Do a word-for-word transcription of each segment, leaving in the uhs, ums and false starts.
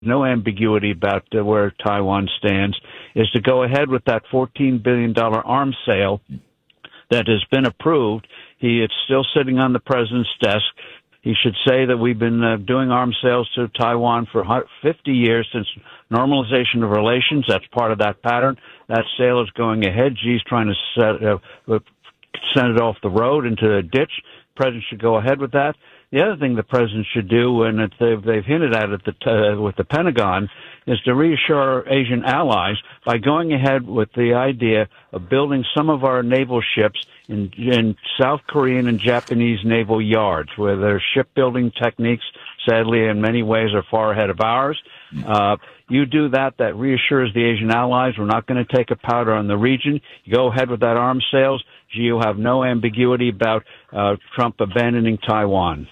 no ambiguity about uh, where Taiwan stands, is to go ahead with that fourteen billion dollars arms sale that has been approved. He It's still sitting on the president's desk. He should say that we've been uh, doing arms sales to Taiwan for fifty years since normalization of relations. That's part of that pattern. That sale is going ahead. Xi's trying to set, uh, send it off the road into a ditch. The president should go ahead with that. The other thing the president should do, and it's, they've, they've hinted at it the, uh, with the Pentagon, is to reassure Asian allies by going ahead with the idea of building some of our naval ships in, in South Korean and Japanese naval yards, where their shipbuilding techniques, sadly, in many ways, are far ahead of ours. Uh, you do that, that reassures the Asian allies. We're not going to take a powder on the region. You go ahead with that arms sales. You'll have no ambiguity about uh, Trump abandoning Taiwan.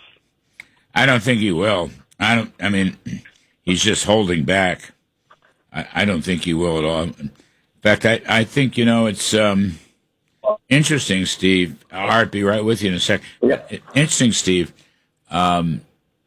I don't think he will. I don't. I mean, he's just holding back. I, I don't think he will at all. In fact, I, I think, you know, it's um, interesting, Steve. Art, be right with you in a sec. Yeah. Interesting, Steve. Um,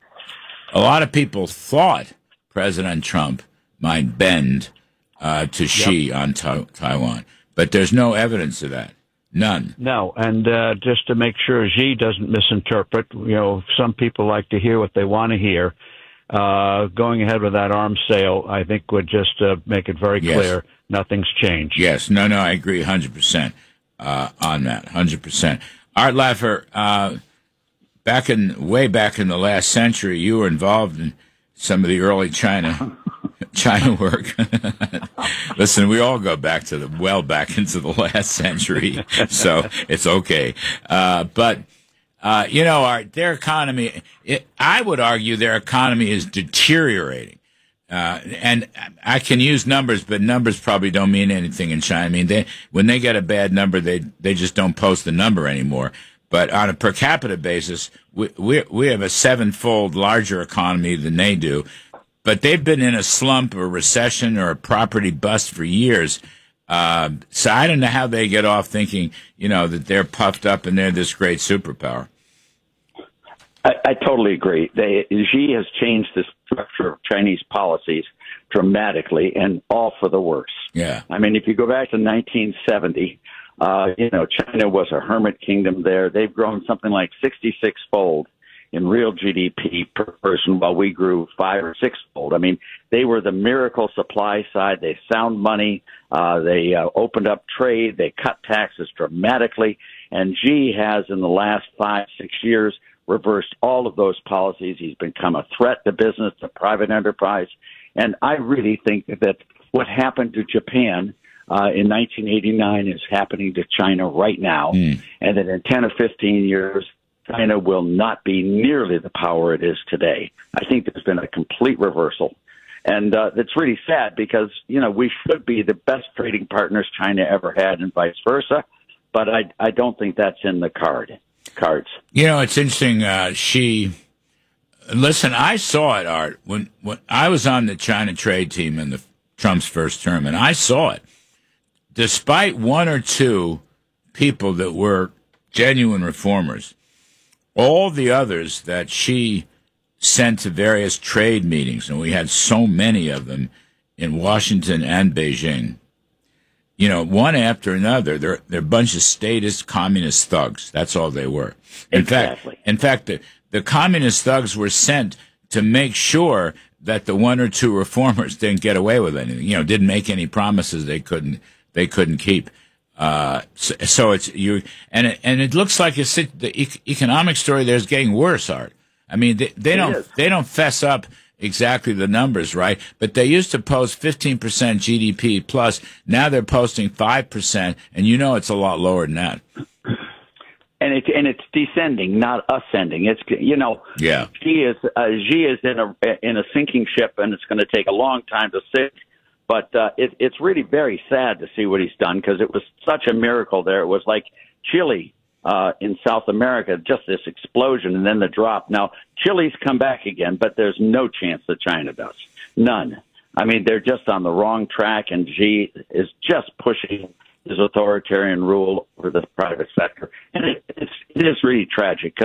a lot of people thought President Trump might bend uh, to Xi yep. on ta- Taiwan, but there's no evidence of that. None. No, and uh, just to make sure Xi doesn't misinterpret, you know, some people like to hear what they want to hear. Uh, going ahead with that arms sale, I think, would just uh, make it very yes. clear nothing's changed. Yes, no, no, I agree one hundred percent uh, on that, one hundred percent. Art Laffer, uh, back in, way back in the last century, you were involved in some of the early China China work. Listen, we all go back to the well back into the last century, so it's okay. Uh, but uh, you know, our their economy. It, I would argue their economy is deteriorating. Uh, and I can use numbers, but numbers probably don't mean anything in China. I mean, they when they get a bad number, they they just don't post the number anymore. But on a per capita basis, we we, we have a sevenfold larger economy than they do. But they've been in a slump or recession or a property bust for years. Uh, so I don't know how they get off thinking, you know, that they're puffed up and they're this great superpower. I, I totally agree. They, Xi has changed the structure of Chinese policies dramatically, and all for the worse. Yeah. I mean, if you go back to nineteen seventy, uh, you know, China was a hermit kingdom there. They've grown something like sixty-six-fold in real G D P per person, while we grew five or six-fold. I mean, they were the miracle supply side. They found money. Uh, they uh, opened up trade. They cut taxes dramatically. And Xi has, in the last five, six years, reversed all of those policies. He's become a threat to business, to private enterprise. And I really think that what happened to Japan uh, in nineteen eighty-nine is happening to China right now, mm. and that in ten or fifteen years, China will not be nearly the power it is today. I think there's been a complete reversal. And uh, it's really sad because, you know, we should be the best trading partners China ever had and vice versa. But I, I don't think that's in the card cards. You know, it's interesting. Uh, she, listen, I saw it, Art, when, when I was on the China trade team in the Trump's first term, and I saw it. Despite one or two people that were genuine reformers, all the others that she sent to various trade meetings, and we had so many of them in Washington and Beijing, you know, one after another, they're, they're a bunch of statist communist thugs. That's all they were. In exactly. fact, in fact, the, the communist thugs were sent to make sure that the one or two reformers didn't get away with anything, you know, didn't make any promises they couldn't, they couldn't keep. Uh, so, so it's you, and it, and it looks like it's, the e- economic story there is getting worse, Art. I mean, they, they don't is. they don't fess up exactly the numbers, right? But they used to post fifteen percent G D P plus. Now they're posting five percent, and you know it's a lot lower than that. And it's and it's descending, not ascending. It's you know, yeah. Xi is uh, Xi is in a in a sinking ship, and it's going to take a long time to sink. But uh, it, it's really very sad to see what he's done because it was such a miracle there. It was like Chile uh, in South America, just this explosion and then the drop. Now, Chile's come back again, but there's no chance that China does. None. I mean, they're just on the wrong track, and Xi is just pushing his authoritarian rule over the private sector. And it, it's, it is really tragic because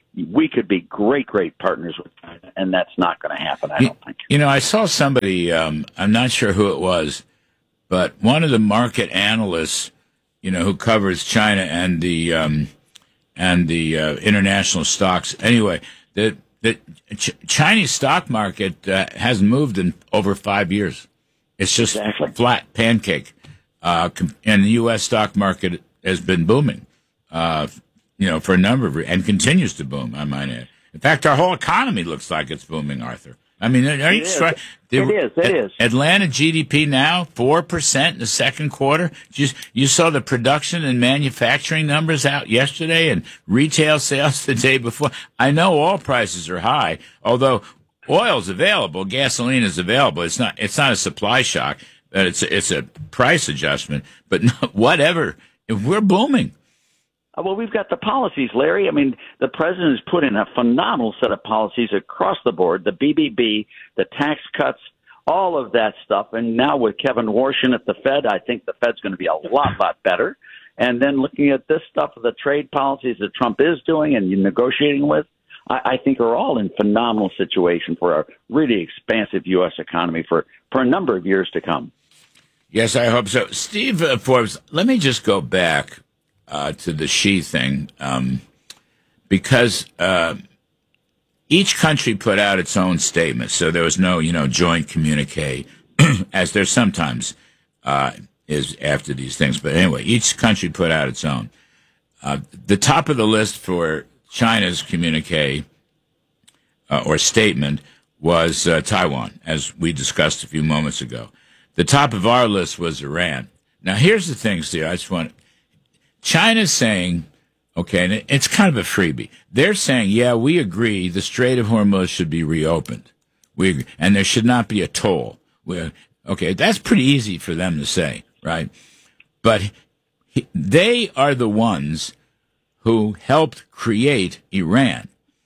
we could be great, great partners with China, and that's not going to happen, I don't think. You know, I saw somebody, um, I'm not sure who it was, but one of the market analysts, you know, who covers China and the um, and the uh, international stocks. Anyway, the the Ch- Chinese stock market uh, hasn't moved in over five years. It's just Exactly. flat pancake, uh, and the U S stock market has been booming, uh, you know, for a number of and continues to boom. I might add. In fact, our whole economy looks like it's booming, Arthur. I mean, are you It is. try- It is. It is. Atlanta G D P now four percent in the second quarter. You you saw the production and manufacturing numbers out yesterday, and retail sales the day before. I know oil prices are high, although oil's available, gasoline is available. It's not it's not a supply shock. But it's a, it's a price adjustment. But no, whatever, we're booming. Well, we've got the policies, Larry. I mean, the president has put in a phenomenal set of policies across the board, the B B B, the tax cuts, all of that stuff. And now with Kevin Warsham at the Fed, I think the Fed's going to be a lot, lot better. And then looking at this stuff, the trade policies that Trump is doing and negotiating with, I, I think are all in phenomenal situation for a really expansive U S economy for, for a number of years to come. Yes, I hope so. Steve uh, Forbes, let me just go back Uh, to the Xi thing, um, because uh, each country put out its own statement, so there was no, you know, joint communique, as there sometimes uh, is after these things. But anyway, each country put out its own. Uh, the top of the list for China's communique uh, or statement was uh, Taiwan, as we discussed a few moments ago. The top of our list was Iran. Now, here's the thing, Steve. I just want. China's saying, okay, and it's kind of a freebie. They're saying, yeah, we agree the Strait of Hormuz should be reopened. We agree, and there should not be a toll. We, okay, that's pretty easy for them to say, right? But he, they are the ones who helped create Iran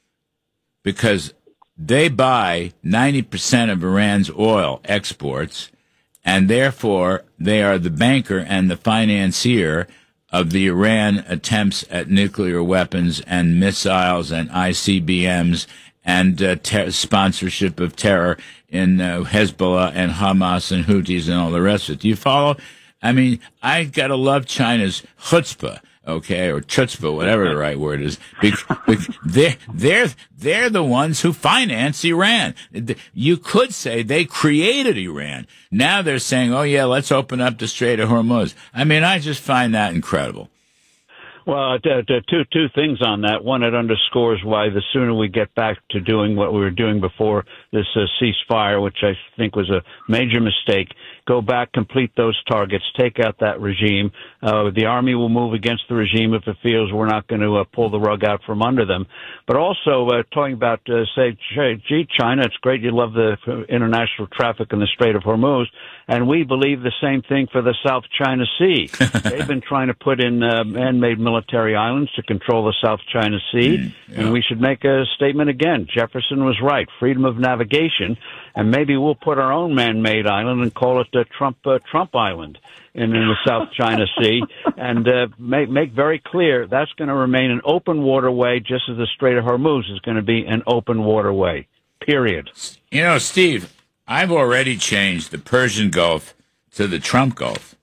because they buy ninety percent of Iran's oil exports, and therefore they are the banker and the financier of the Iran attempts at nuclear weapons and missiles and I C B Ms and uh, ter- sponsorship of terror in uh, Hezbollah and Hamas and Houthis and all the rest of it. Do you follow? I mean, I gotta love China's chutzpah, okay, or chutzpah, whatever the right word is. Because they're, they're, they're the ones who finance Iran. You could say they created Iran. Now they're saying, oh, yeah, let's open up the Strait of Hormuz. I mean, I just find that incredible. Well, t- t- two two things on that. One, it underscores why the sooner we get back to doing what we were doing before this uh, ceasefire, which I think was a major mistake, go back, complete those targets, take out that regime. Uh, the Army will move against the regime if it feels we're not going to uh, pull the rug out from under them. But also, uh, talking about, uh, say, gee, China, it's great you love the international traffic in the Strait of Hormuz, and we believe the same thing for the South China Sea. They've been trying to put in uh, man-made military islands to control the South China Sea, mm, yeah. and we should make a statement again. Jefferson was right, freedom of navigation, and maybe we'll put our own man-made island and call it the Trump uh, Trump Island in, in the South China Sea, and uh, make make very clear that's going to remain an open waterway, just as the Strait of Hormuz is going to be an open waterway. Period. You know, Steve, I've already changed the Persian Gulf to the Trump Gulf.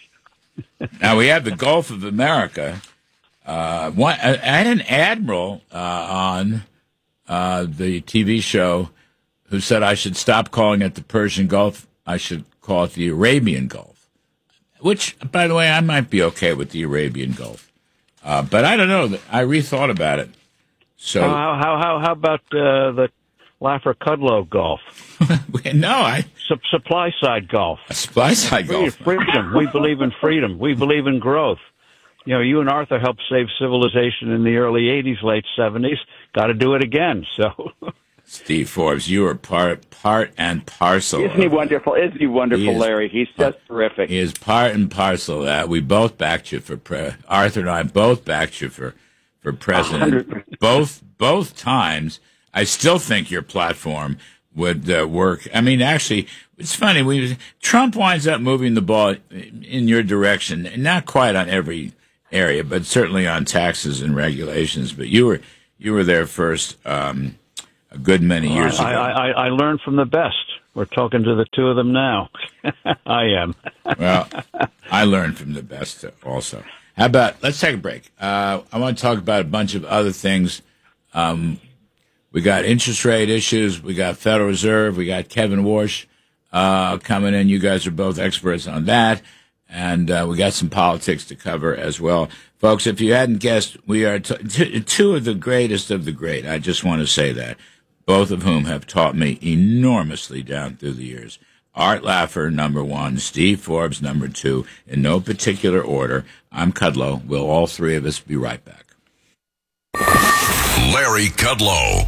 Now we have the Gulf of America. Uh, one, I had an admiral uh, on uh, the T V show who said I should stop calling it the Persian Gulf. I should call it the Arabian Gulf, which, by the way, I might be okay with the Arabian Gulf. Uh, but I don't know. I rethought about it. So how how how, how about uh, the Laffer-Kudlow Gulf? no, I Sup- supply side Gulf. A supply side Free, Gulf. Freedom. We believe in freedom. We believe in growth. You know, you and Arthur helped save civilization in the early eighties, late seventies. Got to do it again. So. Steve Forbes, you are part part and parcel. Isn't he wonderful? Isn't he wonderful, he is, Larry? He's just uh, terrific. He is part and parcel of that. We both backed you for pre- Arthur and I both backed you for for president. one hundred percent. Both both times. I still think your platform would uh, work. I mean, actually, it's funny. We Trump winds up moving the ball in your direction, not quite on every area, but certainly on taxes and regulations. But you were. You were there first um, a good many years I, ago. I, I, I learned from the best. We're talking to the two of them now. I am. Well, I learned from the best also. How about, let's take a break. Uh, I want to talk about a bunch of other things. Um, we got interest rate issues. We got Federal Reserve. We got Kevin Warsh uh, coming in. You guys are both experts on that. And uh, we got some politics to cover as well. Folks, if you hadn't guessed, we are t- t- two of the greatest of the great. I just want to say that, both of whom have taught me enormously down through the years. Art Laffer, number one. Steve Forbes, number two. In no particular order. I'm Kudlow. We'll all three of us be right back. Larry Kudlow.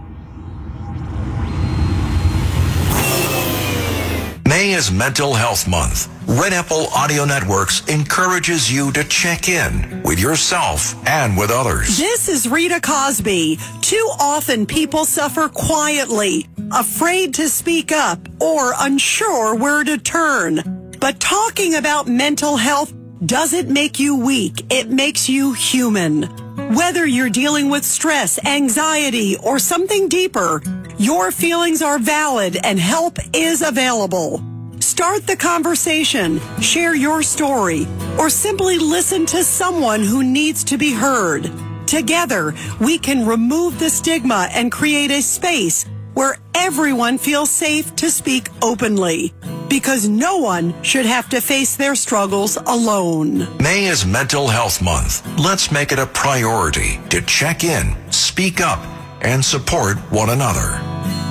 May is Mental Health Month. Red Apple Audio Networks encourages you to check in with yourself and with others. This is Rita Cosby. Too often people suffer quietly, afraid to speak up, or unsure where to turn. But talking about mental health doesn't make you weak. It makes you human. Whether you're dealing with stress, anxiety, or something deeper, your feelings are valid and help is available. Start the conversation, share your story, or simply listen to someone who needs to be heard. Together, we can remove the stigma and create a space where everyone feels safe to speak openly. Because no one should have to face their struggles alone. May is Mental Health Month. Let's make it a priority to check in, speak up, and support one another.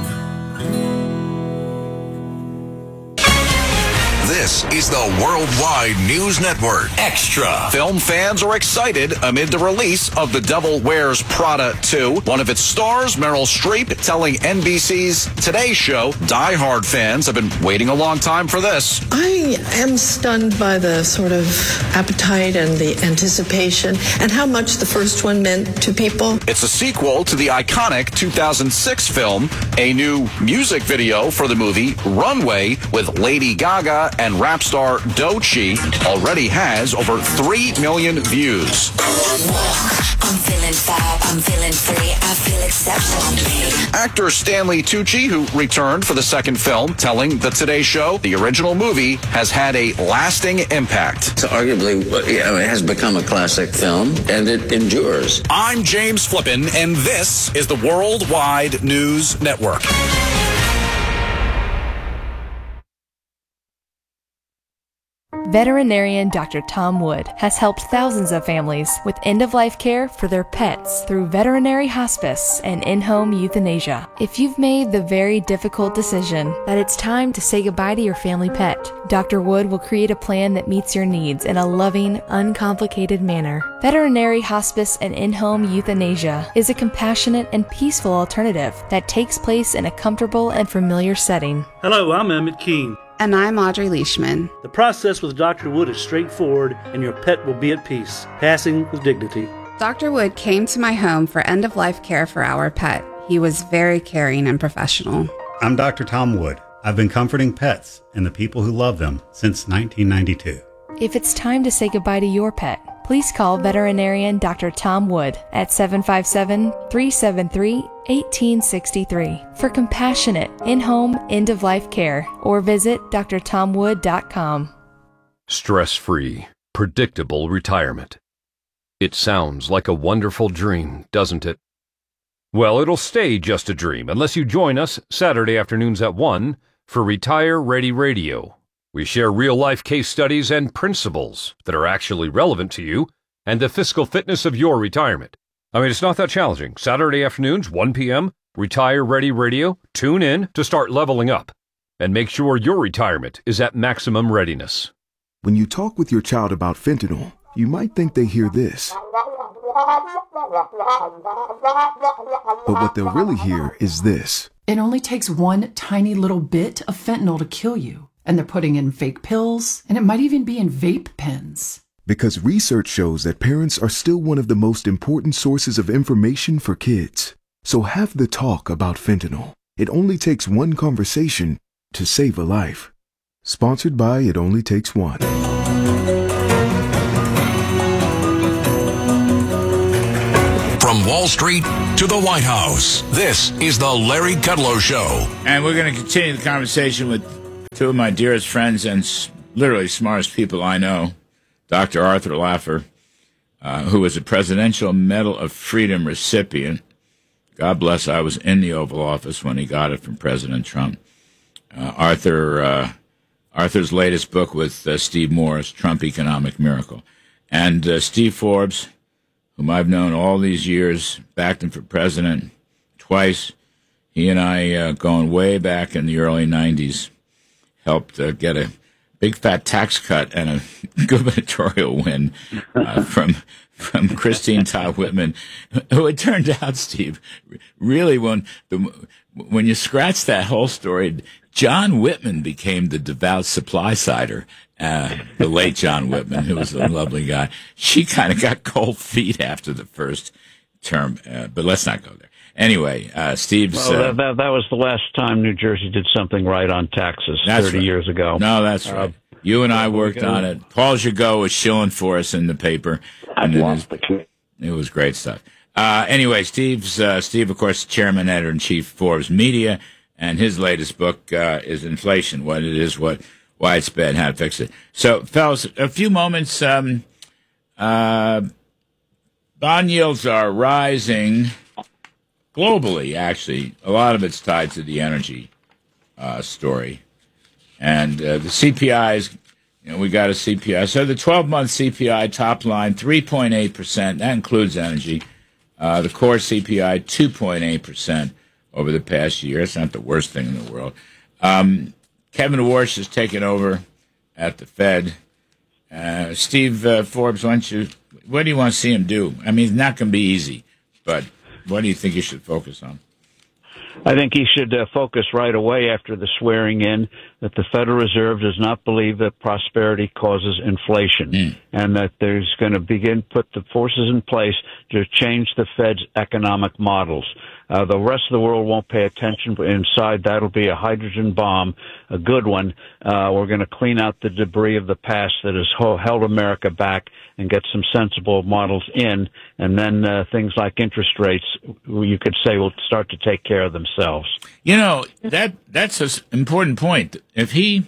This is the Worldwide News Network. Extra. Film fans are excited amid the release of The Devil Wears Prada two. One of its stars, Meryl Streep, telling N B C's Today Show, Die Hard fans have been waiting a long time for this. I am stunned by the sort of appetite and the anticipation and how much the first one meant to people. It's a sequel to the iconic two thousand six film. A new music video for the movie, Runway, with Lady Gaga and rap star Doechii, already has over three million views. I'm feeling fab, I'm feeling free, I feel exceptional. Actor Stanley Tucci, who returned for the second film, telling the Today Show the original movie has had a lasting impact. So arguably, you know, it has become a classic film, and it endures. I'm James Flippin, and this is the Worldwide News Network. Veterinarian Doctor Tom Wood has helped thousands of families with end-of-life care for their pets through veterinary hospice and in-home euthanasia. If you've made the very difficult decision that it's time to say goodbye to your family pet, Doctor Wood will create a plan that meets your needs in a loving, uncomplicated manner. Veterinary hospice and in-home euthanasia is a compassionate and peaceful alternative that takes place in a comfortable and familiar setting. Hello, I'm Emmett Keene. And I'm Audrey Leishman. The process with Doctor Wood is straightforward, and your pet will be at peace, passing with dignity. Doctor Wood came to my home for end-of-life care for our pet. He was very caring and professional. I'm Doctor Tom Wood. I've been comforting pets and the people who love them since nineteen ninety-two. If it's time to say goodbye to your pet, please call veterinarian Doctor Tom Wood at seven five seven, three seven three, one eight six three for compassionate in-home end-of-life care, or visit d r tom wood dot com. Stress-free, predictable retirement. It sounds like a wonderful dream, doesn't it? Well, it'll stay just a dream unless you join us Saturday afternoons at one for Retire Ready Radio. We share real-life case studies and principles that are actually relevant to you and the fiscal fitness of your retirement. I mean, it's not that challenging. Saturday afternoons, one p.m., Retire Ready Radio. Tune in to start leveling up and make sure your retirement is at maximum readiness. When you talk with your child about fentanyl, you might think they hear this. But what they'll really hear is this. It only takes one tiny little bit of fentanyl to kill you. And they're putting in fake pills, and it might even be in vape pens. Because research shows that parents are still one of the most important sources of information for kids. So have the talk about fentanyl. It only takes one conversation to save a life. Sponsored by It Only Takes One. From Wall Street to the White House, this is the Larry Kudlow Show. And we're going to continue the conversation with two of my dearest friends and s- literally smartest people I know, Doctor Arthur Laffer, uh, who was a Presidential Medal of Freedom recipient. God bless, I was in the Oval Office when he got it from President Trump. Uh, Arthur, uh, Arthur's latest book with uh, Steve Morris, Trump Economic Miracle. And uh, Steve Forbes, whom I've known all these years, backed him for president twice. He and I, uh, going way back in the early nineties, helped uh, get a big fat tax cut and a gubernatorial win uh, from from Christine Todd Whitman, who it turned out, Steve, really when the when you scratch that whole story, John Whitman became the devout supply sider. Uh, the late John Whitman, who was a lovely guy. She kind of got cold feet after the first term, uh, but let's not go there. Anyway, uh, Steve's... Well, uh, that, that, that was the last time New Jersey did something right on taxes thirty right. years ago. No, that's uh, right. You and I worked on it. Paul Gigot was shilling for us in the paper. And it, was, it was great stuff. Uh, anyway, Steve's uh, Steve, of course, chairman, editor-in-chief, Forbes Media, and his latest book uh, is Inflation, What It Is, What... Why It's Bad, How to Fix It. So, fellas, a few moments. Um, uh, bond yields are rising globally, actually. A lot of it's tied to the energy uh, story. And uh, the C P I is, you know, we got a C P I. So the twelve-month C P I top line, three point eight percent. That includes energy. Uh, the core C P I, two point eight percent over the past year. It's not the worst thing in the world. Um Kevin Warsh has taken over at the Fed. Uh, Steve uh, Forbes, why don't you, what do you want to see him do? I mean, it's not going to be easy, but what do you think he should focus on? I think he should uh, focus right away after the swearing in that the Federal Reserve does not believe that prosperity causes inflation, mm. and that there's going to begin put the forces in place to change the Fed's economic models. Uh, the rest of the world won't pay attention, but inside that'll be a hydrogen bomb, a good one. Uh, we're going to clean out the debris of the past that has held America back and get some sensible models in, and then uh, things like interest rates, you could say, will start to take care of themselves. You know, that that's an important point. If he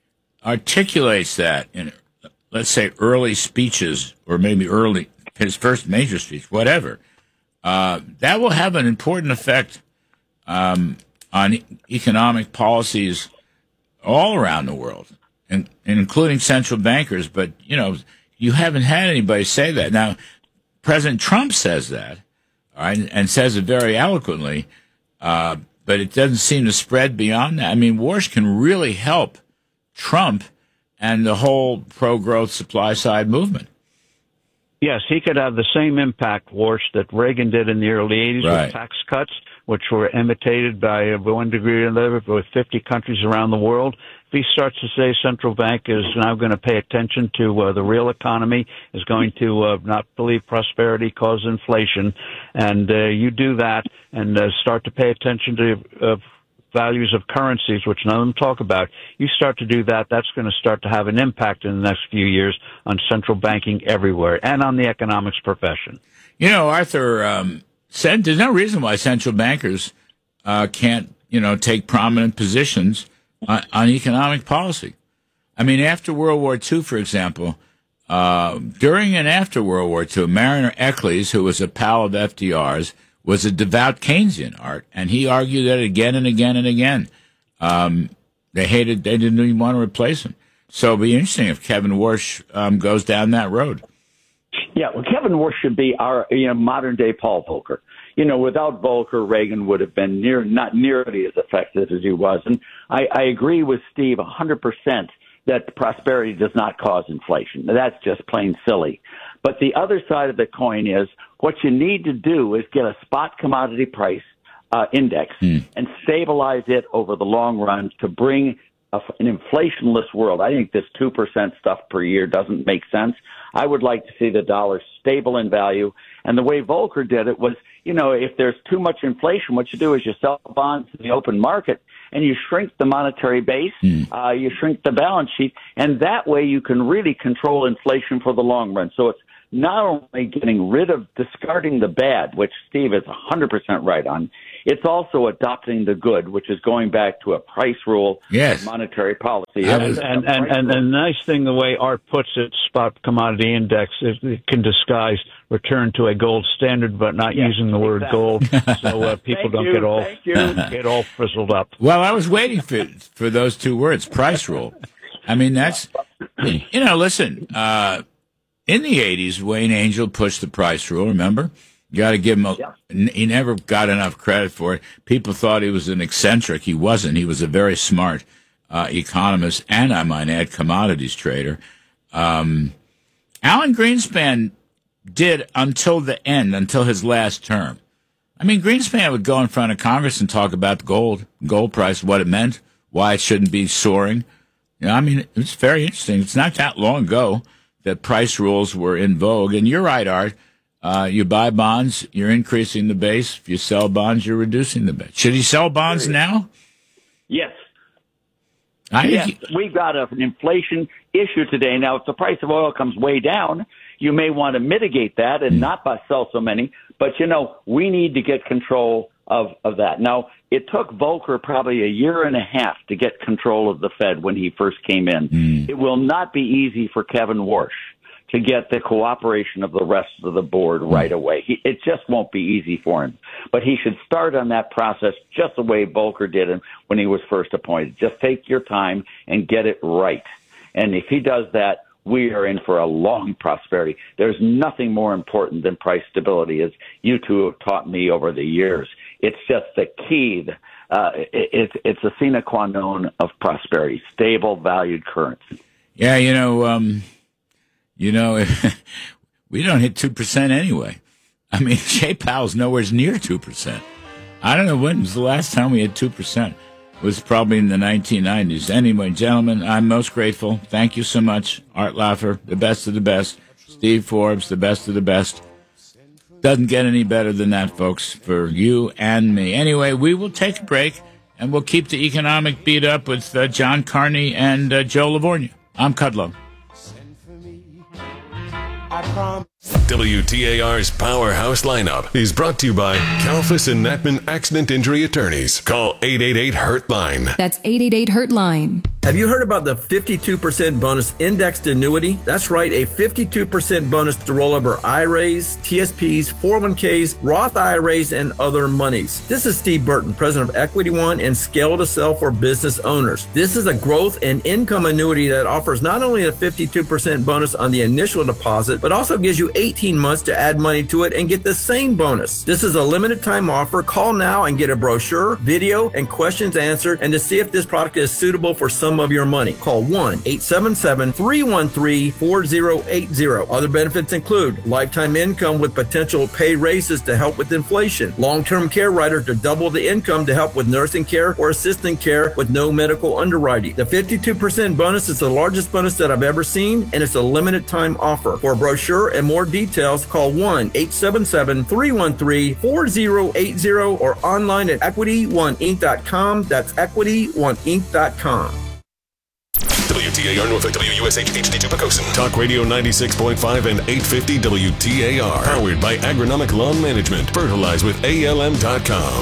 articulates that in, let's say, early speeches, or maybe early, his first major speech, whatever, Uh, that will have an important effect um, on e- economic policies all around the world, and, and including central bankers. But, you know, you haven't had anybody say that. Now, President Trump says that, all right, and says it very eloquently, uh, but it doesn't seem to spread beyond that. I mean, Warsh can really help Trump and the whole pro-growth supply-side movement. Yes, he could have the same impact, Warsh, that Reagan did in the early eighties right. with tax cuts, which were imitated by one degree or another with fifty countries around the world. If he starts to say central bank is now going to pay attention to uh, the real economy, is going to uh, not believe prosperity causes inflation, and uh, you do that and uh, start to pay attention to uh, values of currencies, which none of them talk about, you start to do that, that's going to start to have an impact in the next few years on central banking everywhere and on the economics profession. You know, Arthur um, said there's no reason why central bankers uh, can't, you know, take prominent positions on, on economic policy. I mean, after World War Two, for example, uh, during and after World War Two, Mariner Eccles, who was a pal of F D R's, was a devout Keynesian, Art, and he argued that again and again and again. Um, they hated, they didn't even want to replace him. So it'll be interesting if Kevin Warsh um, goes down that road. Yeah, well, Kevin Warsh should be our, you know, modern day Paul Volcker. You know, without Volcker, Reagan would have been near, not nearly as effective as he was. And I, I agree with Steve one hundred percent that prosperity does not cause inflation. That's just plain silly. But the other side of the coin is what you need to do is get a spot commodity price uh, index mm. and stabilize it over the long run to bring a, an inflationless world. I think this two percent stuff per year doesn't make sense. I would like to see the dollar stable in value. And the way Volcker did it was, you know, if there's too much inflation, what you do is you sell bonds to the open market and you shrink the monetary base, mm. uh, you shrink the balance sheet, and that way you can really control inflation for the long run. So it's not only getting rid of, discarding the bad, which Steve is one hundred percent right on, it's also adopting the good, which is going back to a price rule, yes, monetary policy. And, and, and, and, and the nice thing, the way Art puts it, spot commodity index, is it can disguise return to a gold standard, but not yes, using the word exactly. gold, so uh, people Thank don't you, get all thank you. get all frizzled up. Well, I was waiting for for those two words, price rule. I mean, that's, you know, listen, uh, in the eighties, Wayne Angel pushed the price rule, remember? You got to give him a, yeah. He never got enough credit for it. People thought he was an eccentric. He wasn't. He was a very smart uh, economist and, I might add, commodities trader. Um, Alan Greenspan did until the end, until his last term. I mean, Greenspan would go in front of Congress and talk about the gold, gold price, what it meant, why it shouldn't be soaring. You know, I mean, it's very interesting. It's not that long ago that price rules were in vogue. And you're right, Art. Uh, you buy bonds, you're increasing the base. If you sell bonds, you're reducing the base. Should he sell bonds now? Yes. I yes, he- we've got an inflation issue today. Now, if the price of oil comes way down, you may want to mitigate that and mm. not buy, sell so many. But, you know, we need to get control of, of that. Now, it took Volcker probably a year and a half to get control of the Fed when he first came in. Mm. It will not be easy for Kevin Warsh to get the cooperation of the rest of the board right away. He, it just won't be easy for him. But he should start on that process just the way Volcker did it when he was first appointed. Just take your time and get it right. And if he does that, we are in for a long prosperity. There's nothing more important than price stability, as you two have taught me over the years. It's just the key. Uh, it, it's, it's a sine qua non of prosperity, stable, valued currency. Yeah, you know... Um... You know, we don't hit two percent anyway. I mean, Jay Powell's nowhere near two percent. I don't know when was the last time we had two percent. It was probably in the nineteen nineties. Anyway, gentlemen, I'm most grateful. Thank you so much. Art Laffer, the best of the best. Steve Forbes, the best of the best. Doesn't get any better than that, folks, for you and me. Anyway, we will take a break, and we'll keep the economic beat up with uh, John Carney and uh, Joe Livornia. I'm Kudlow. W T A R's Powerhouse Lineup is brought to you by Kalfas and Natman Accident Injury Attorneys. Call eight eight eight, hurt line. That's eight eight eight, hurt line. Have you heard about the fifty-two percent bonus indexed annuity? That's right, a fifty-two percent bonus to roll over I R As, T S Ps, four oh one Ks, Roth I R As, and other monies. This is Steve Burton, president of Equity One and Scale to Sell for business owners. This is a growth and income annuity that offers not only a fifty-two percent bonus on the initial deposit, but also gives you eighteen months to add money to it and get the same bonus. This is a limited time offer. Call now and get a brochure, video, and questions answered, and to see if this product is suitable for some of your money. Call one eight seven seven, three one three, four zero eight zero. Other benefits include lifetime income with potential pay raises to help with inflation, long-term care rider to double the income to help with nursing care or assistant care with no medical underwriting. The fifty-two percent bonus is the largest bonus that I've ever seen, and it's a limited time offer. For a brochure and more details, call one eight seven seven, three one three, four zero eight zero or online at equity one inc dot com. That's equity one inc dot com. W T A R Norfolk, W U S H H D two Pocosin. Talk Radio ninety-six point five and eight fifty W T A R. Powered by Agronomic Lawn Management. Fertilize with A L M dot com.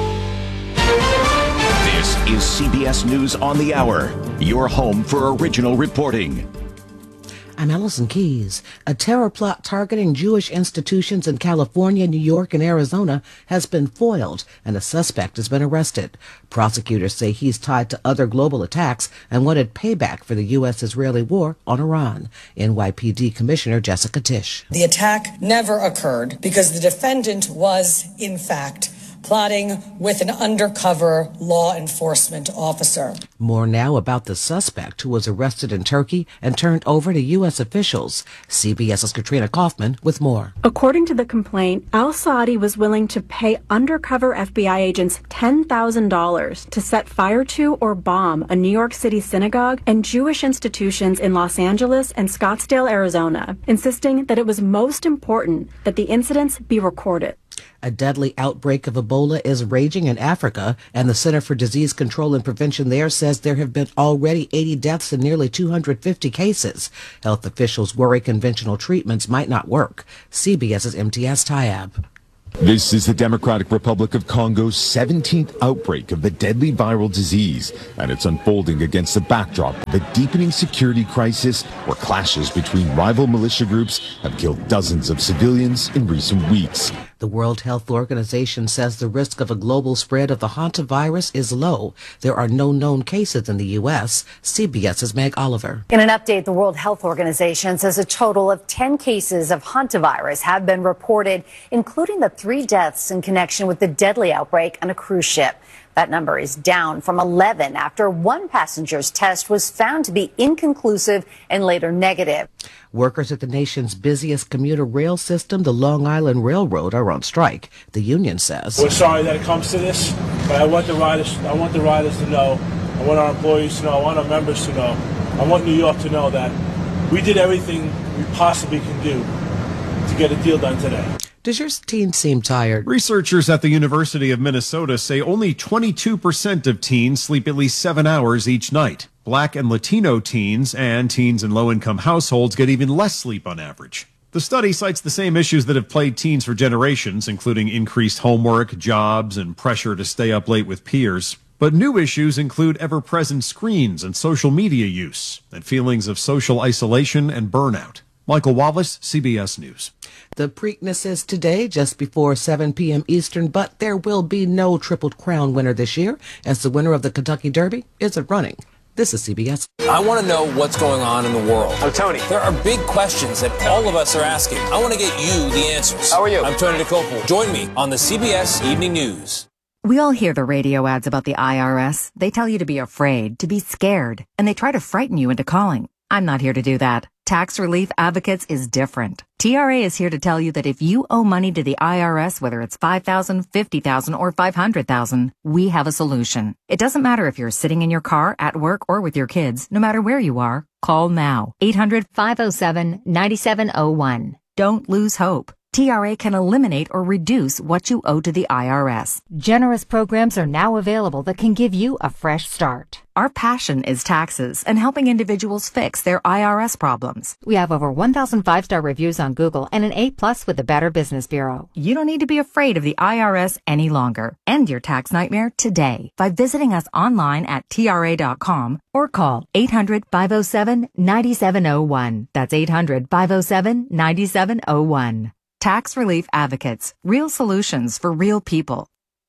This is C B S News on the Hour, your home for original reporting. I'm Allison Keys. A terror plot targeting Jewish institutions in California, New York, and Arizona has been foiled, and a suspect has been arrested. Prosecutors say he's tied to other global attacks and wanted payback for the U S-Israeli war on Iran. N Y P D Commissioner Jessica Tisch. The attack never occurred because the defendant was, in fact, plotting with an undercover law enforcement officer. More now about the suspect who was arrested in Turkey and turned over to U S officials. CBS's Katrina Kaufman with more. According to the complaint, al-Saadi was willing to pay undercover F B I agents ten thousand dollars to set fire to or bomb a New York City synagogue and Jewish institutions in Los Angeles and Scottsdale, Arizona, insisting that it was most important that the incidents be recorded. A deadly outbreak of Ebola is raging in Africa, and the Center for Disease Control and Prevention there says there have been already eighty deaths and nearly two hundred fifty cases. Health officials worry conventional treatments might not work. CBS's M T S Tayab. This is the Democratic Republic of Congo's seventeenth outbreak of the deadly viral disease, and it's unfolding against the backdrop of a deepening security crisis where clashes between rival militia groups have killed dozens of civilians in recent weeks. The World Health Organization says the risk of a global spread of the hantavirus is low. There are no known cases in the U S. CBS's Meg Oliver. In an update, the World Health Organization says a total of ten cases of hantavirus have been reported, including the three deaths in connection with the deadly outbreak on a cruise ship. That number is down from eleven after one passenger's test was found to be inconclusive and later negative. Workers at the nation's busiest commuter rail system, the Long Island Railroad, are on strike. The union says, "We're sorry that it comes to this, but I want the riders, I want the riders to know, I want our employees to know, I want our members to know, I want New York to know that we did everything we possibly can do to get a deal done today." Does your teen seem tired? Researchers at the University of Minnesota say only twenty-two percent of teens sleep at least seven hours each night. Black and Latino teens and teens in low-income households get even less sleep on average. The study cites the same issues that have plagued teens for generations, including increased homework, jobs, and pressure to stay up late with peers. But new issues include ever-present screens and social media use, and feelings of social isolation and burnout. Michael Wallace, C B S News. The Preakness is today, just before seven p.m. Eastern, but there will be no Triple Crown winner this year, as the winner of the Kentucky Derby isn't running. This is C B S. I want to know what's going on in the world. I'm Tony. There are big questions that all of us are asking. I want to get you the answers. How are you? I'm Tony DeCopel. Join me on the C B S Evening News. We all hear the radio ads about the I R S. They tell you to be afraid, to be scared, and they try to frighten you into calling. I'm not here to do that. Tax Relief Advocates is different. T R A is here to tell you that if you owe money to the I R S, whether it's five thousand dollars, fifty thousand dollars, or five hundred thousand dollars, we have a solution. It doesn't matter if you're sitting in your car, at work, or with your kids. No matter where you are, call now. eight hundred, five oh seven, nine seven oh one. Don't lose hope. T R A can eliminate or reduce what you owe to the I R S. Generous programs are now available that can give you a fresh start. Our passion is taxes and helping individuals fix their I R S problems. We have over one thousand five-star reviews on Google and an A plus with the Better Business Bureau. You don't need to be afraid of the I R S any longer. End your tax nightmare today by visiting us online at T R A dot com or call eight hundred, five oh seven, nine seven oh one. That's eight hundred, five oh seven, nine seven oh one. Tax Relief Advocates. Real solutions for real people.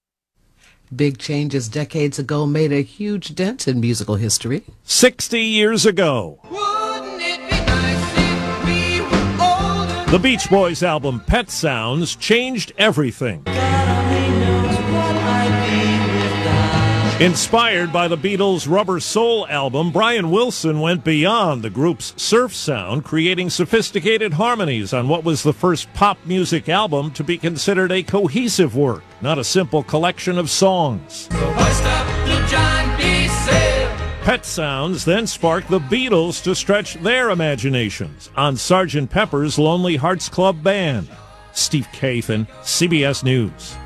Big changes decades ago made a huge dent in musical history. Sixty years ago, the Beach Boys album Pet Sounds changed everything. Inspired by the Beatles' Rubber Soul album, Brian Wilson went beyond the group's surf sound, creating sophisticated harmonies on what was the first pop music album to be considered a cohesive work, not a simple collection of songs. Pet Sounds then sparked the Beatles to stretch their imaginations on Sergeant Pepper's Lonely Hearts Club Band. Steve Kathan, C B S News.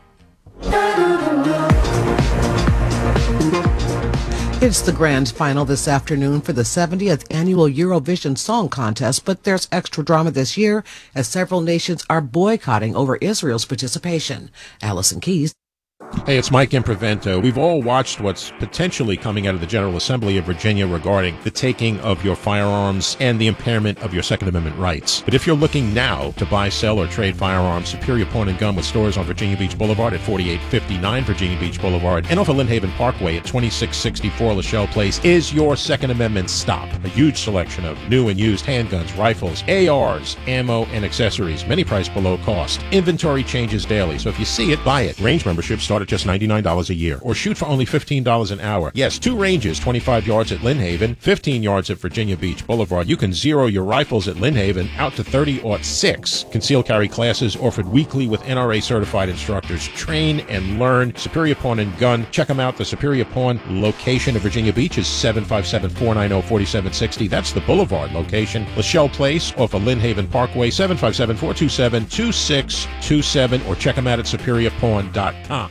It's the grand final this afternoon for the seventieth annual Eurovision Song Contest, but there's extra drama this year as several nations are boycotting over Israel's participation. Allison Keys. Hey, it's Mike Improvento. We've all watched what's potentially coming out of the General Assembly of Virginia regarding the taking of your firearms and the impairment of your Second Amendment rights. But if you're looking now to buy, sell, or trade firearms, Superior Pawn and Gun with stores on Virginia Beach Boulevard at forty-eight fifty-nine Virginia Beach Boulevard and off of Lynnhaven Parkway at twenty-six sixty-four Lachelle Place is your Second Amendment stop. A huge selection of new and used handguns, rifles, A Rs, ammo, and accessories, many priced below cost. Inventory changes daily, so if you see it, buy it. Range memberships start at just ninety-nine dollars a year. Or shoot for only fifteen dollars an hour. Yes, two ranges, twenty-five yards at Lynn Haven, fifteen yards at Virginia Beach Boulevard. You can zero your rifles at Lynn Haven out to thirty aught six. Concealed carry classes offered weekly with N R A certified instructors. Train and learn. Superior Pawn and Gun. Check them out. The Superior Pawn location of Virginia Beach is seven five seven, four nine zero, four seven six zero. That's the Boulevard location. Lachelle Place off of Lynn Haven Parkway, seven five seven, four two seven, two six two seven, or check them out at superior pawn dot com.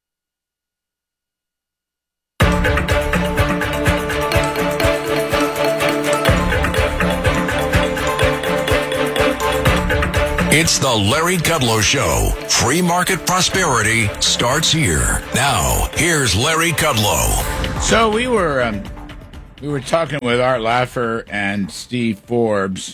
It's the Larry Kudlow Show. Free market prosperity starts here. Now, here's Larry Kudlow. So we were um, we were talking with Art Laffer and Steve Forbes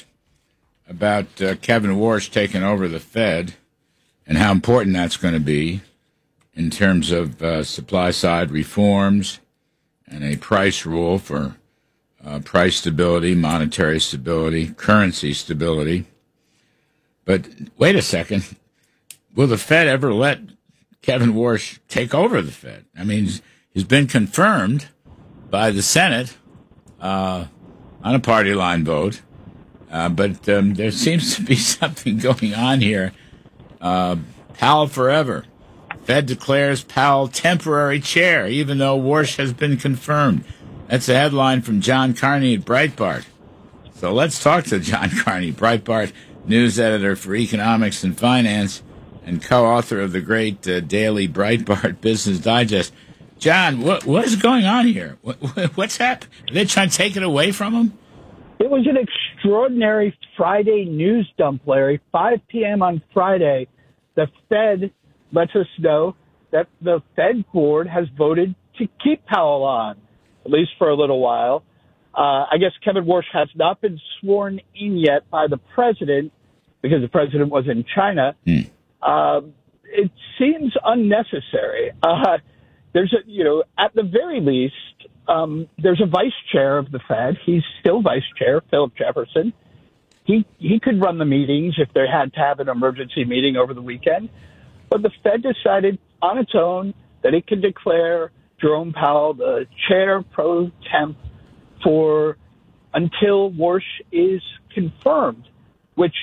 about uh, Kevin Warsh taking over the Fed and how important that's going to be in terms of uh, supply-side reforms and a price rule for uh, price stability, monetary stability, currency stability. But wait a second. Will the Fed ever let Kevin Warsh take over the Fed? I mean, he's been confirmed by the Senate uh, on a party line vote. Uh, but um, there seems to be something going on here. Uh, Powell forever. Fed declares Powell temporary chair, even though Warsh has been confirmed. That's a headline from John Carney at Breitbart. So let's talk to John Carney, Breitbart news editor for economics and finance and co-author of the great uh, daily Breitbart Business Digest. John, what what is going on here? What, what's happened? Are they trying to take it away from him? It was an extraordinary Friday news dump, Larry. five p.m. on Friday, the Fed lets us know that the Fed board has voted to keep Powell on, at least for a little while. Uh, I guess Kevin Warsh has not been sworn in yet by the president because the president was in China. Mm. Uh, it seems unnecessary. Uh, there's a, you know, at the very least, um, there's a vice chair of the Fed. He's still vice chair, Philip Jefferson. He he could run the meetings if they had to have an emergency meeting over the weekend. But the Fed decided on its own that it could declare Jerome Powell the chair pro temp for until Warsh is confirmed, which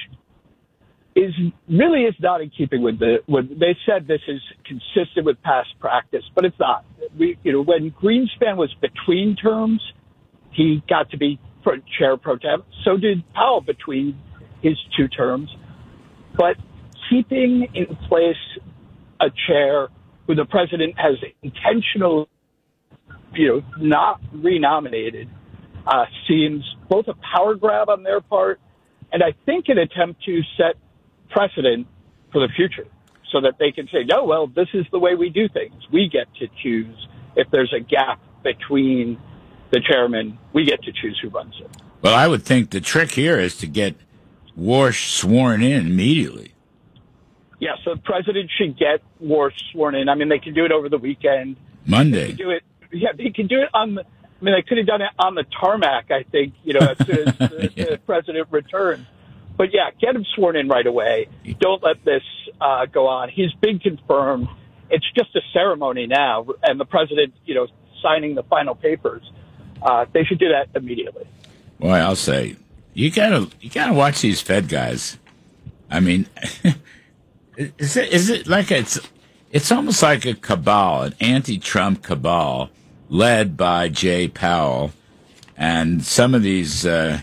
is really is not in keeping with the. With, they said this is consistent with past practice, but it's not. We, you know, when Greenspan was between terms, he got to be pro, chair pro temp. So did Powell between his two terms. But keeping in place a chair who the president has intentionally, you know, not renominated, uh, seems both a power grab on their part and I think an attempt to set precedent for the future so that they can say, no, well, this is the way we do things. We get to choose if there's a gap between the chairman. We get to choose who runs it. Well, I would think the trick here is to get Warsh sworn in immediately. Yeah, so the president should get Warsh sworn in. I mean, they can do it over the weekend. Monday. They can do it. Yeah, they can do it on the, I mean, they could have done it on the tarmac, I think, you know, as soon as the, yeah. the president returns. But, yeah, get him sworn in right away. Don't let this uh, go on. He's been confirmed. It's just a ceremony now, and the president, you know, signing the final papers. Uh, they should do that immediately. Well, I'll say, you gotta you gotta watch these Fed guys. I mean, is it is it like it's it's almost like a cabal, an anti-Trump cabal led by Jay Powell, and some of these. Uh,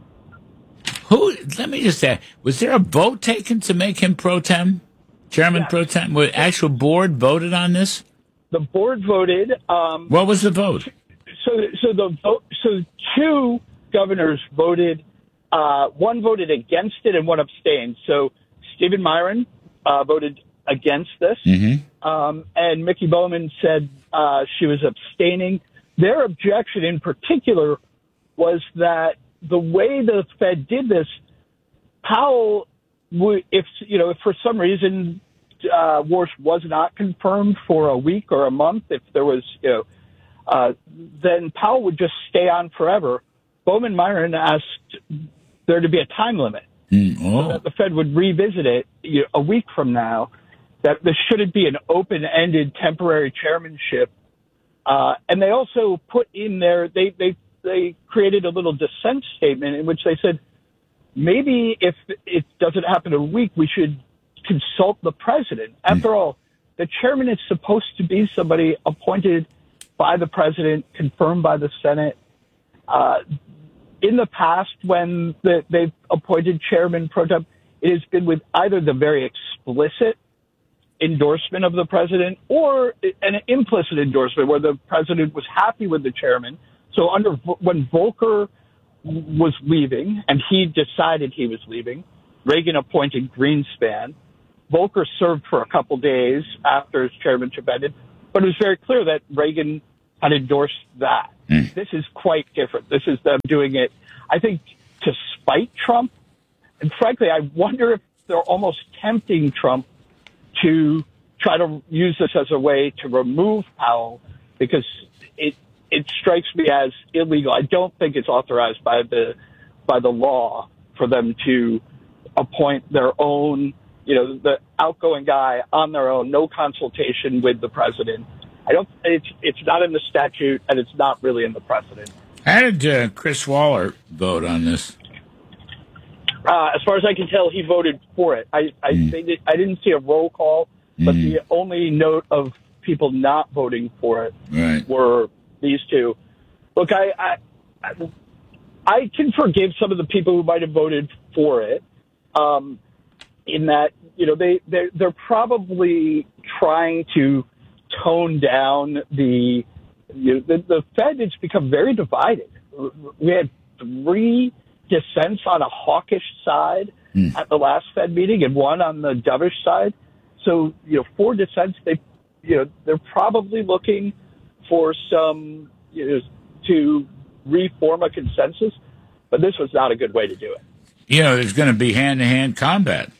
who? Let me just ask: was there a vote taken to make him pro tem, chairman yes. pro tem? Was actual board voted on this? The board voted. Um, what was the vote? So, so the vote. So two governors voted. Uh, one voted against it and one abstained. So Stephen Myron uh, voted against this, mm-hmm. um, and Mickey Bowman said uh, she was abstaining. Their objection, in particular, was that the way the Fed did this, Powell, would, if you know, if for some reason uh, Warsh was not confirmed for a week or a month, if there was, you know, uh, then Powell would just stay on forever. Bowman Myron asked there to be a time limit mm, oh. so that the Fed would revisit it you know, a week from now. that this shouldn't be an open-ended temporary chairmanship. Uh, and they also put in there, they, they, they created a little dissent statement in which they said, maybe if it doesn't happen in a week, we should consult the president. After all, the chairman is supposed to be somebody appointed by the president, confirmed by the Senate. Uh, in the past, when the, they've appointed chairman pro tem, it has been with either the very explicit endorsement of the president or an implicit endorsement where the president was happy with the chairman. So under when Volcker was leaving and he decided he was leaving, Reagan appointed Greenspan. Volcker served for a couple days after his chairmanship ended, but it was very clear that Reagan had endorsed that. Mm. This is quite different. This is them doing it, I think, to spite Trump. And frankly, I wonder if they're almost tempting Trump to try to use this as a way to remove Powell, because it it strikes me as illegal. I don't think it's authorized by the by the law for them to appoint their own, you know, the outgoing guy on their own, no consultation with the president. I don't. It's it's not in the statute, and it's not really in the precedent. How did uh, Chris Waller vote on this? Uh, as far as I can tell, he voted for it. I I, mm. they did, I didn't see a roll call, but mm. the only note of people not voting for it right. were these two. Look, I, I I can forgive some of the people who might have voted for it, um, in that, you know, they they're, they're probably trying to tone down the you know, the, the Fed has become very divided. We had three dissents on a hawkish side mm. at the last Fed meeting and one on the dovish side. So, you know, four dissents, they, you know, they're probably looking for some, you know, to reform a consensus, but this was not a good way to do it. You know, there's going to be hand-to-hand combat.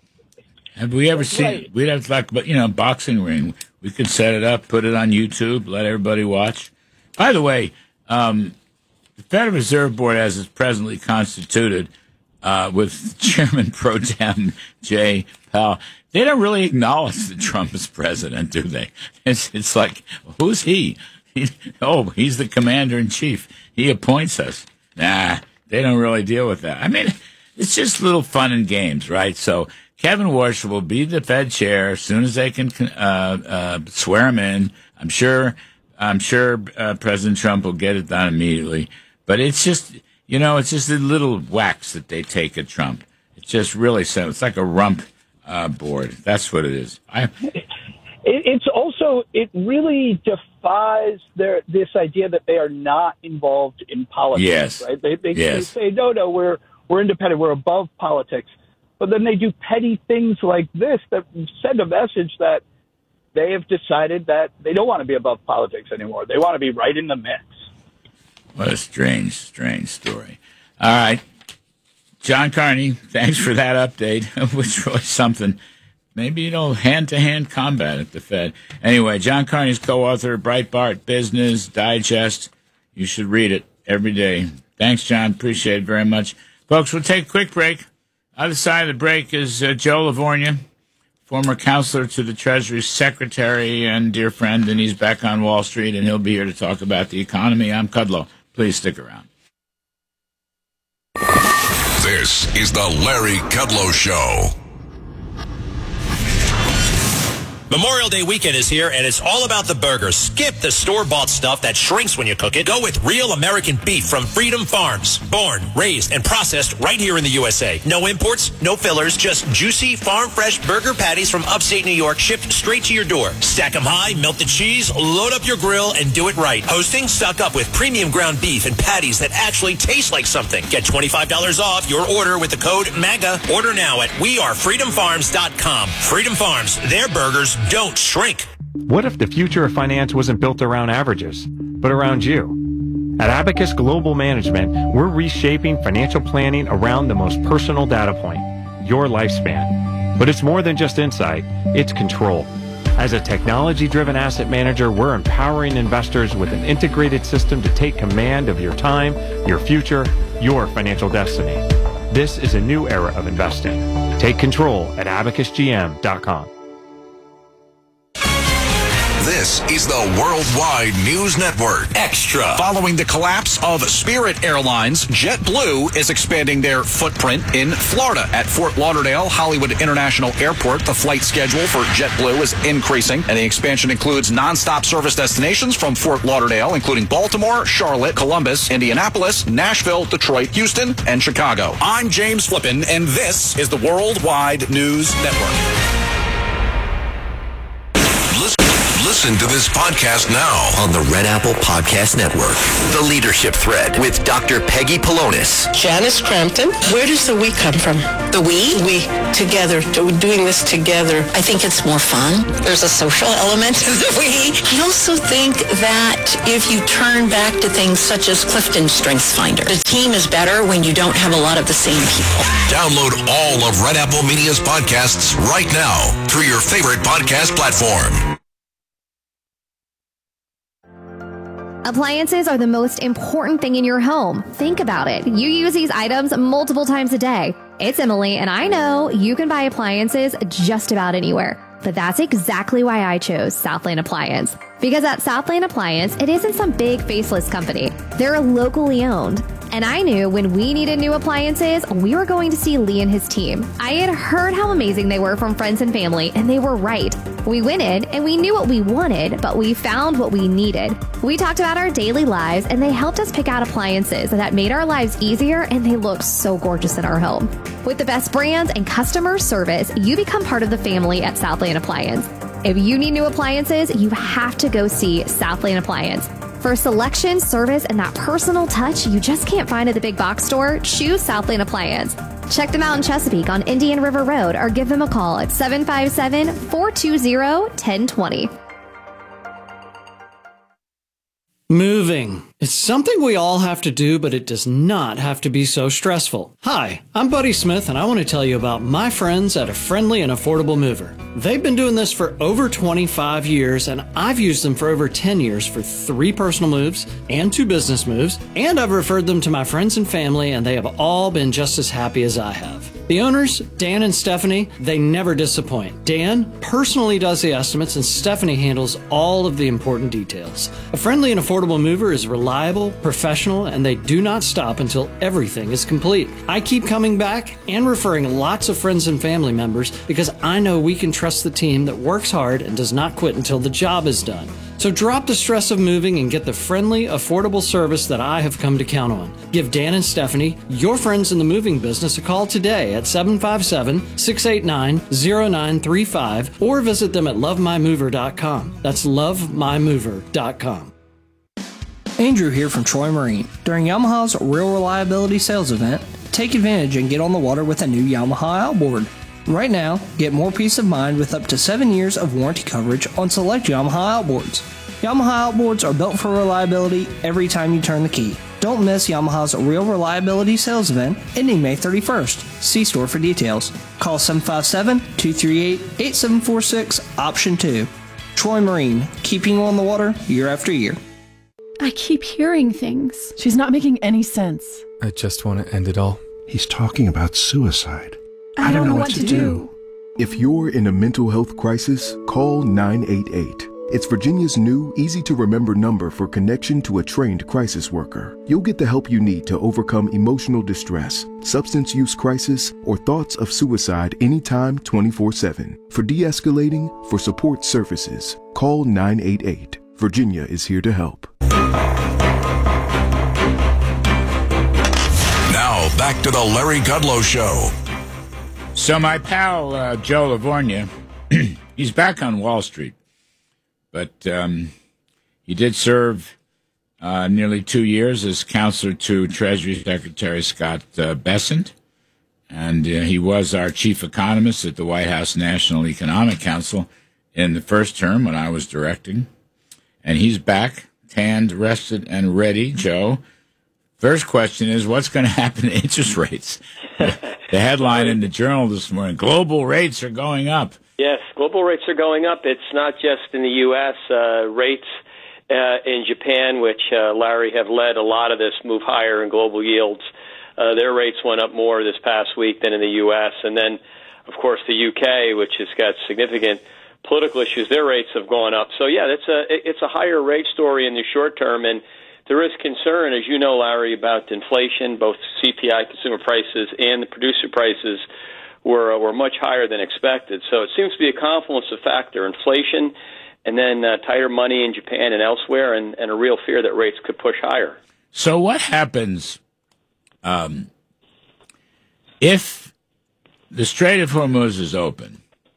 Have we ever That's seen, right. we'd have like, you know, boxing ring. We could set it up, put it on YouTube, let everybody watch. By the way, um, the Federal Reserve Board, as it's presently constituted, uh, with Chairman Pro Tem Jay Powell, they don't really acknowledge that Trump is president, do they? It's, it's like, who's he? he? Oh, he's the commander-in-chief. He appoints us. Nah, they don't really deal with that. I mean, it's just little fun and games, right? So Kevin Warsh will be the Fed chair as soon as they can uh, uh, swear him in. I'm sure I'm sure uh, President Trump will get it done immediately. But it's just, you know, it's just a little whacks that they take at Trump. It's just really so. It's like a rump uh, board. That's what it is. I, it, it's also, it really defies their this idea that they are not involved in politics. Yes. Right? They, they, yes. they say, no, no, we're we're independent. We're above politics. But then they do petty things like this that send a message that they have decided that they don't want to be above politics anymore. They want to be right in the mix. What a strange, strange story. All right. John Carney, thanks for that update, which was something. Maybe, you know, hand-to-hand combat at the Fed. Anyway, John Carney's co-author, Breitbart Business Digest. You should read it every day. Thanks, John. Appreciate it very much. Folks, we'll take a quick break. Other side of the break is uh, Joe Livornia, former counselor to the Treasury Secretary and dear friend, and he's back on Wall Street, and he'll be here to talk about the economy. I'm Kudlow. Please stick around. This is the Larry Kudlow Show. Memorial Day weekend is here, and it's all about the burgers. Skip the store-bought stuff that shrinks when you cook it. Go with real American beef from Freedom Farms. Born, raised, and processed right here in the U S A. No imports, no fillers, just juicy, farm-fresh burger patties from upstate New York shipped straight to your door. Stack them high, melt the cheese, load up your grill, and do it right. Hosting? Stock up with premium ground beef and patties that actually taste like something. Get twenty-five dollars off your order with the code MAGA. Order now at we are freedom farms dot com. Freedom Farms, their burgers don't shrink. What if the future of finance wasn't built around averages, but around you? At Abacus Global Management, we're reshaping financial planning around the most personal data point, your lifespan. But it's more than just insight, it's control. As a technology-driven asset manager, we're empowering investors with an integrated system to take command of your time, your future, your financial destiny. This is a new era of investing. Take control at abacus g m dot com. This is the Worldwide News Network. Extra. Following the collapse of Spirit Airlines, JetBlue is expanding their footprint in Florida. At Fort Lauderdale Hollywood International Airport, the flight schedule for JetBlue is increasing, and the expansion includes nonstop service destinations from Fort Lauderdale, including Baltimore, Charlotte, Columbus, Indianapolis, Nashville, Detroit, Houston, and Chicago. I'm James Flippin, and this is the Worldwide News Network. Listen to this podcast now on the Red Apple Podcast Network. The Leadership Thread with Doctor Peggy Polonis. Janice Crampton. Where does the we come from? The we? We. Together. Doing this together. I think it's more fun. There's a social element to the we. I also think that if you turn back to things such as Clifton StrengthsFinder, the team is better when you don't have a lot of the same people. Download all of Red Apple Media's podcasts right now through your favorite podcast platform. Appliances are the most important thing in your home. Think about it. You use these items multiple times a day. It's Emily, and I know you can buy appliances just about anywhere. But that's exactly why I chose Southland Appliance. Because at Southland Appliance, it isn't some big faceless company. They're locally owned. And I knew when we needed new appliances, we were going to see Lee and his team. I had heard how amazing they were from friends and family, and they were right. We went in and we knew what we wanted, but we found what we needed. We talked about our daily lives, and they helped us pick out appliances that made our lives easier, and they look so gorgeous in our home. With the best brands and customer service, you become part of the family at Southland Appliance. If you need new appliances, you have to go see Southland Appliance. For selection, service, and that personal touch you just can't find at the big box store, choose Southland Appliance. Check them out in Chesapeake on Indian River Road or give them a call at seven five seven, four two zero, one zero two zero. Moving. It's something we all have to do, but it does not have to be so stressful. Hi, I'm Buddy Smith, and I want to tell you about my friends at A Friendly and Affordable Mover. They've been doing this for over twenty-five years, and I've used them for over ten years for three personal moves and two business moves, and I've referred them to my friends and family, and they have all been just as happy as I have. The owners, Dan and Stephanie, they never disappoint. Dan personally does the estimates, and Stephanie handles all of the important details. A Friendly and Affordable Mover is reliable, professional, and they do not stop until everything is complete. I keep coming back and referring lots of friends and family members because I know we can trust the team that works hard and does not quit until the job is done. So drop the stress of moving and get the friendly, affordable service that I have come to count on. Give Dan and Stephanie, your friends in the moving business, a call today at seven five seven, six eight nine, zero nine three five or visit them at love my mover dot com. That's love my mover dot com. Andrew here from Troy Marine. During Yamaha's Real Reliability Sales Event, take advantage and get on the water with a new Yamaha outboard. Right now, get more peace of mind with up to seven years of warranty coverage on select Yamaha outboards. Yamaha outboards are built for reliability every time you turn the key. Don't miss Yamaha's Real Reliability Sales Event ending May thirty-first. See store for details. Call seven five seven, two three eight, eight seven four six, option two. Troy Marine, keeping you on the water year after year. I keep hearing things. She's not making any sense. I just want to end it all. He's talking about suicide. I, I don't, don't know, know what, what to do. do. If you're in a mental health crisis, call nine eight eight. It's Virginia's new, easy-to-remember number for connection to a trained crisis worker. You'll get the help you need to overcome emotional distress, substance use crisis, or thoughts of suicide anytime twenty-four seven. For de-escalating, for support services, call nine eight eight. Virginia is here to help. Now, back to the Larry Kudlow Show. So my pal, uh, Joe Livornia, he's back on Wall Street. But um, he did serve uh, nearly two years as counselor to Treasury Secretary Scott uh, Bessent. And uh, he was our chief economist at the White House National Economic Council in the first term when I was directing. And he's back, tanned, rested, and ready, Joe. First question is, what's going to happen to interest rates? The headline in the Journal this morning, global rates are going up. Yes, global rates are going up. It's not just in the U S Uh, rates uh, in Japan, which uh, Larry have led a lot of this move higher in global yields. Uh, their rates went up more this past week than in the U S And then, of course, the U K, which has got significant political issues, their rates have gone up. So yeah, it's a it's a higher rate story in the short term, and there is concern, as you know, Larry, about inflation. Both C P I, consumer prices, and the producer prices were were much higher than expected. So it seems to be a confluence of factor: inflation, and then uh, tighter money in Japan and elsewhere, and, and a real fear that rates could push higher. So what happens um, if the Strait of Hormuz is open?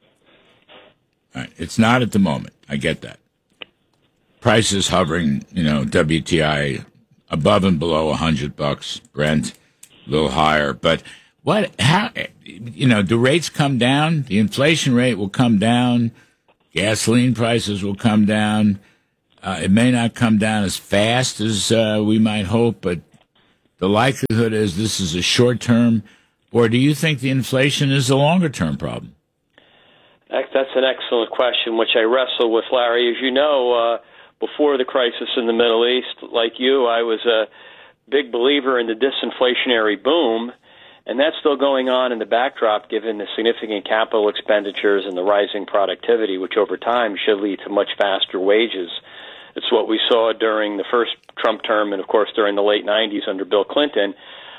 All right, it's not at the moment. I get that. Prices hovering, you know, W T I above and below one hundred bucks, Brent a little higher. But what, how, you know, do rates come down? The inflation rate will come down. Gasoline prices will come down. Uh, it may not come down as fast as uh, we might hope, but the likelihood is this is a short term. Or do you think the inflation is a longer term problem? That's an excellent question, which I wrestle with, Larry. As you know, uh, before the crisis in the Middle East, like you, I was a big believer in the disinflationary boom, and that's still going on in the backdrop given the significant capital expenditures and the rising productivity, which over time should lead to much faster wages. It's what we saw during the first Trump term and, of course, during the late nineties under Bill Clinton.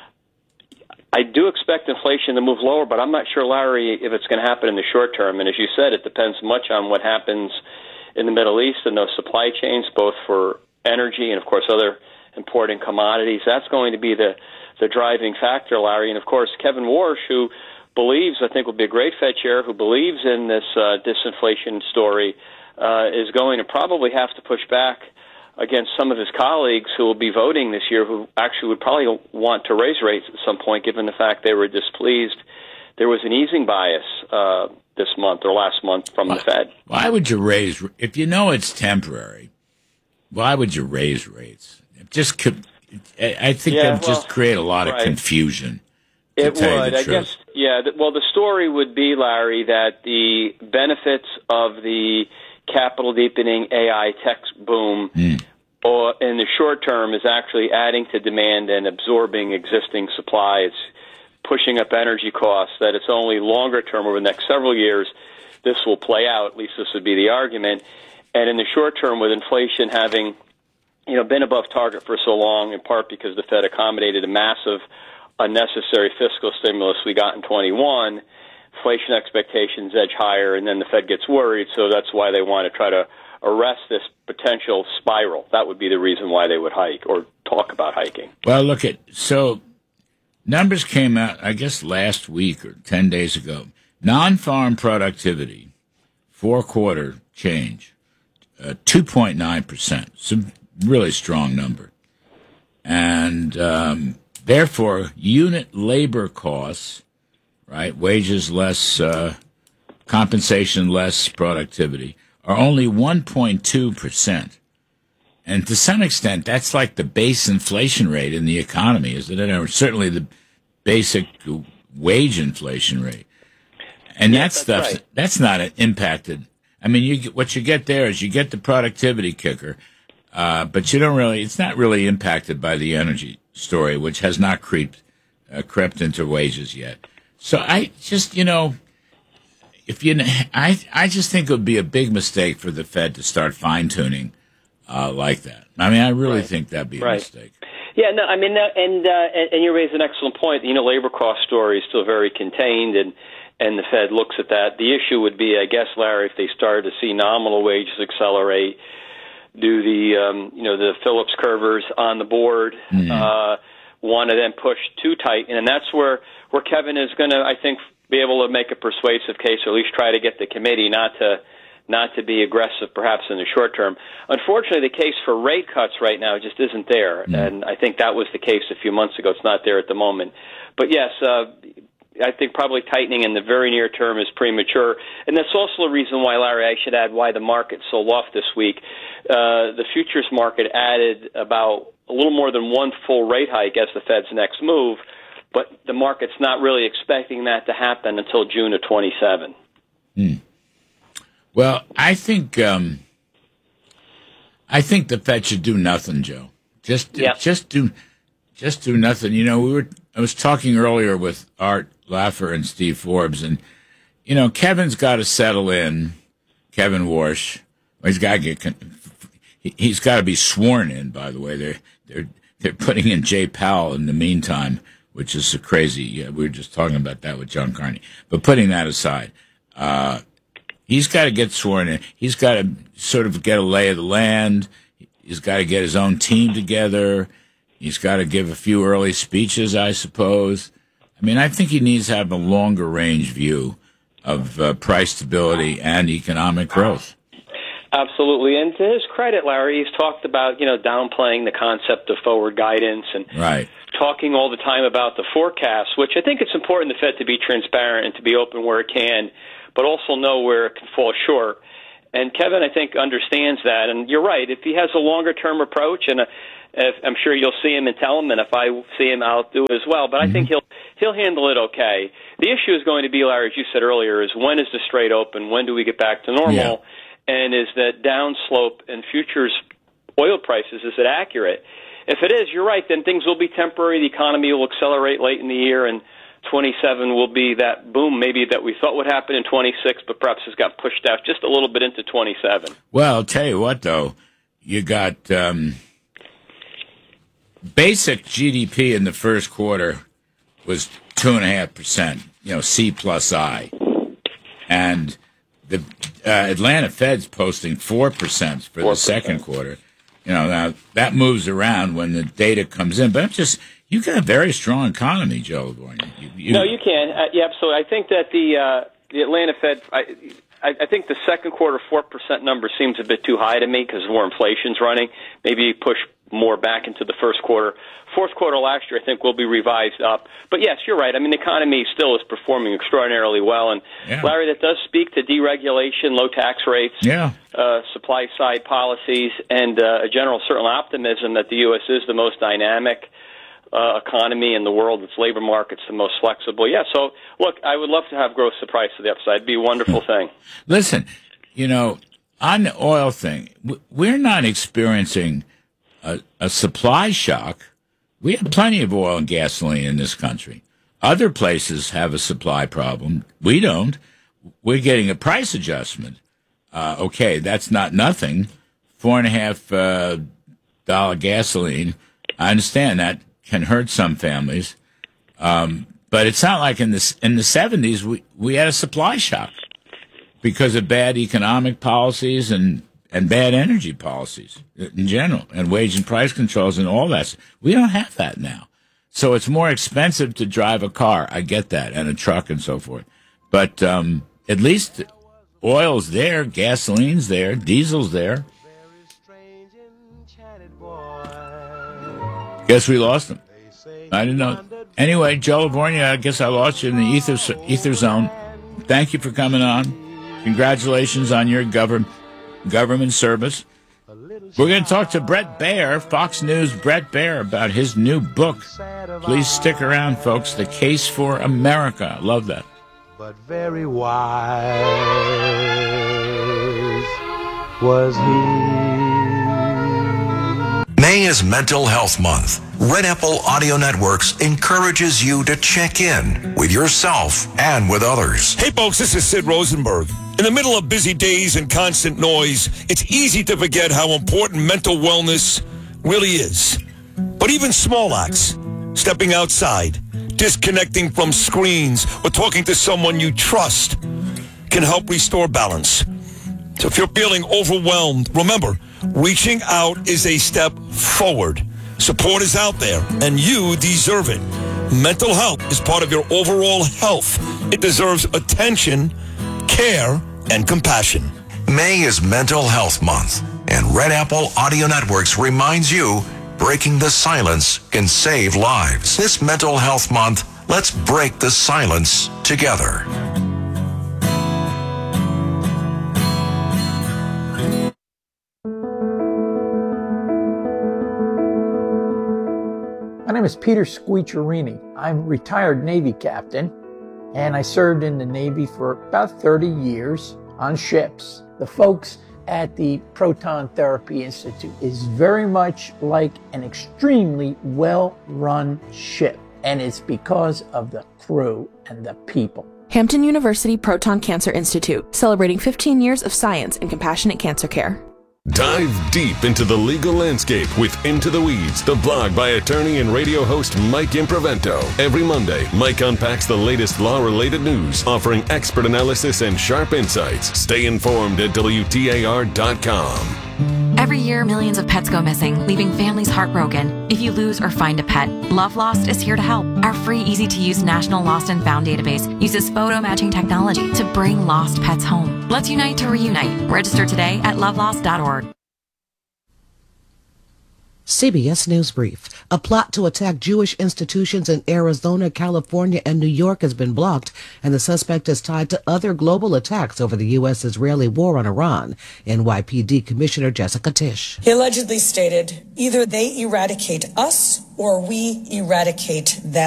I do expect inflation to move lower, but I'm not sure, Larry, if it's going to happen in the short term. And as you said, it depends much on what happens in the Middle East and those supply chains, both for energy and, of course, other important commodities. That's going to be the, the driving factor, Larry. And, of course, Kevin Warsh, who believes, I think will be a great Fed chair, who believes in this uh, disinflation story, uh, is going to probably have to push back against some of his colleagues who will be voting this year, who actually would probably want to raise rates at some point, given the fact they were displeased. There was an easing bias uh, this month or last month from why, the Fed. Why would you raise, if you know it's temporary, why would you raise rates? It just could, I think yeah, that would well, just create a lot right. of confusion. It would. I guess, yeah. Well, the story would be, Larry, that the benefits of the capital deepening A I tech boom mm. or in the short term is actually adding to demand and absorbing existing supply. It's pushing up energy costs, that it's only longer term over the next several years this will play out. At least this would be the argument. And in the short term, with inflation having you know been above target for so long, in part because the Fed accommodated a massive unnecessary fiscal stimulus we got in twenty-one, inflation expectations edge higher, and then the Fed gets worried, so that's why they want to try to arrest this potential spiral. That would be the reason why they would hike or talk about hiking. Well, look at, so numbers came out, I guess, last week or ten days ago. Non-farm productivity, four-quarter change, uh, two point nine percent. It's a really strong number. And um, therefore, unit labor costs, right, wages less, uh, compensation less productivity, are only one point two percent. And to some extent, that's like the base inflation rate in the economy, isn't it? Or certainly the basic wage inflation rate. And yeah, that that's stuff, right. that's not impacted. I mean, you get, what you get there is you get the productivity kicker, uh, but you don't really, it's not really impacted by the energy story, which has not creeped, uh, crept into wages yet. So I just, you know, if you, I, I just think it would be a big mistake for the Fed to start fine tuning uh, like that. I mean, I really right. think that'd be a right. mistake. Yeah, no, I mean, and, uh, and and you raise an excellent point. You know, labor cost story is still very contained, and and the Fed looks at that. The issue would be, I guess, Larry, if they started to see nominal wages accelerate, do the um, you know the Phillips curvers on the board mm-hmm. uh, want to then push too tight, and that's where where Kevin is going to, I think, be able to make a persuasive case, or at least try to get the committee not to not to be aggressive, perhaps in the short term. Unfortunately, the case for rate cuts right now just isn't there, mm-hmm. and I think that was the case a few months ago. It's not there at the moment. But yes, uh, I think probably tightening in the very near term is premature, and that's also a reason why, Larry, I should add why the market sold off this week. Uh, the futures market added about a little more than one full rate hike as the Fed's next move, but the market's not really expecting that to happen until June of twenty-seven. Hmm. Well, I think um, I think the Fed should do nothing, Joe. Just yep. just do just do nothing. You know, we were I was talking earlier with Art Laffer and Steve Forbes, and you know, Kevin's got to settle in. Kevin Warsh. He's got to get. Con- he's got to be sworn in. By the way, they're they're they're putting in Jay Powell in the meantime, which is so crazy. Yeah, we were just talking about that with John Carney. But putting that aside, uh, he's got to get sworn in. He's got to sort of get a lay of the land. He's got to get his own team together. He's got to give a few early speeches, I suppose. I mean, I think he needs to have a longer range view of uh, price stability and economic growth. Absolutely. And to his credit, Larry, he's talked about, you know, downplaying the concept of forward guidance and right. talking all the time about the forecast, which I think it's important the Fed to be transparent and to be open where it can, but also know where it can fall short. And Kevin, I think, understands that. And you're right. If he has a longer-term approach, and a, if, I'm sure you'll see him and tell him, and if I see him, I'll do it as well. But mm-hmm. I think he'll he'll handle it okay. The issue is going to be, Larry, as you said earlier, is when is the Strait open? When do we get back to normal? Yeah. And is that downslope in futures oil prices, is it accurate? If it is, you're right, then things will be temporary. The economy will accelerate late in the year, and twenty-seven will be that boom maybe that we thought would happen in twenty-six, but perhaps has got pushed out just a little bit into twenty-seven. Well, I'll tell you what, though. You got um, basic G D P in the first quarter was two point five percent, you know, C plus I. And the uh, Atlanta Fed's posting four percent for the second quarter. You know, now that moves around when the data comes in. But I'm just, you've got a very strong economy, Joe LaVorgna. You, you, no, you can. Uh, yeah, absolutely. I think that the uh, the Atlanta Fed, I, I, I think the second quarter four percent number seems a bit too high to me because more inflation's running. Maybe push more back into the first quarter. Fourth quarter last year, I think, will be revised up. But yes, you're right. I mean, the economy still is performing extraordinarily well. And, yeah. Larry, that does speak to deregulation, low tax rates, yeah. uh, supply-side policies, and uh, a general certain optimism that the U S is the most dynamic uh, economy in the world. Its labor market's the most flexible. Yeah, so, look, I would love to have growth surprise to the upside. It'd be a wonderful thing. Listen, you know, on the oil thing, we're not experiencing a, a supply shock. We have plenty of oil and gasoline in this country. Other places have a supply problem. We don't. We're getting a price adjustment. Uh, okay, that's not nothing. Four and a half uh, dollar gasoline. I understand that can hurt some families, um, but it's not like in the in the seventies we we had a supply shock because of bad economic policies and. and bad energy policies in general, and wage and price controls and all that. We don't have that now. So it's more expensive to drive a car. I get that, and a truck and so forth. But um, at least oil's there, gasoline's there, diesel's there. Guess we lost them. I didn't know. Anyway, Joe LaVorgna, I guess I lost you in the ether, ether zone. Thank you for coming on. Congratulations on your government. government service. We're going to talk to Bret Baier, Fox News Bret Baier, about his new book. Please stick around, folks. The Case for America. I love that. But very wise was he. May is Mental Health Month. Red Apple Audio Networks encourages you to check in with yourself and with others. Hey folks, this is Sid Rosenberg. In the middle of busy days and constant noise, it's easy to forget how important mental wellness really is. But even small acts, stepping outside, disconnecting from screens, or talking to someone you trust can help restore balance. So if you're feeling overwhelmed, remember, reaching out is a step forward. Support is out there, and you deserve it. Mental health is part of your overall health. It deserves attention, care, and compassion. May is Mental Health Month, and Red Apple Audio Networks reminds you breaking the silence can save lives. This Mental Health Month, let's break the silence together. My name is Peter Squicciarini. I'm a retired Navy captain, and I served in the Navy for about thirty years on ships. The folks at the Proton Therapy Institute is very much like an extremely well-run ship, and it's because of the crew and the people. Hampton University Proton Cancer Institute, celebrating fifteen years of science and compassionate cancer care. Dive deep into the legal landscape with Into the Weeds, the blog by attorney and radio host Mike Improvento. Every Monday, Mike unpacks the latest law-related news, offering expert analysis and sharp insights. Stay informed at W T A R dot com. Every year, millions of pets go missing, leaving families heartbroken. If you lose or find a pet, Love Lost is here to help. Our free, easy-to-use National Lost and Found database uses photo matching technology to bring lost pets home. Let's unite to reunite. Register today at love lost dot org. C B S News Brief. A plot to attack Jewish institutions in Arizona, California, and New York has been blocked, and the suspect is tied to other global attacks over the U S-Israeli war on Iran. N Y P D Commissioner Jessica Tisch. He allegedly stated, either they eradicate us or we eradicate them.